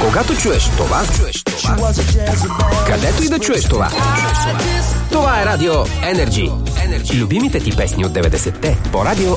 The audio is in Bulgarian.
Когато чуеш това, където и да чуеш това. Това е Радио Energy. Любимите ти песни от 90-те по Радио